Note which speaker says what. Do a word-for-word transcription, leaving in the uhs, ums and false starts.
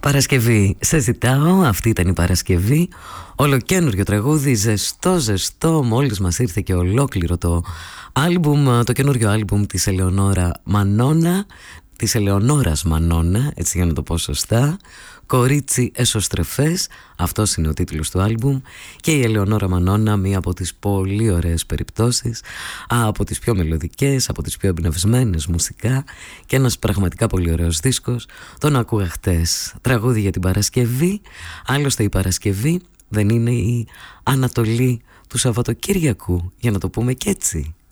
Speaker 1: Παρασκευή, σε ζητάω, αυτή ήταν η Παρασκευή. Ολοκένουργιο τραγούδι, ζεστό ζεστό. Μόλις μας ήρθε και ολόκληρο το άλμπουμ, το καινούριο άλμπουμ της Ελεονόρα Μανώνα, της Ελεονόρας Μανώνα, έτσι για να το πω σωστά. Κορίτσι εσωστρεφές, αυτός είναι ο τίτλος του άλμπουμ. Και η Ελεονόρα Μανώνα, μία από τις πολύ ωραίες περιπτώσεις, από τις πιο μελωδικές, από τις πιο εμπνευσμένες μουσικά, και ένας πραγματικά πολύ ωραίος δίσκος. Τον ακούγα χτες, τραγούδι για την Παρασκευή. Άλλωστε η Παρασκευή δεν είναι η Ανατολή του Σαββατοκύριακου, για να το πούμε και έτσι.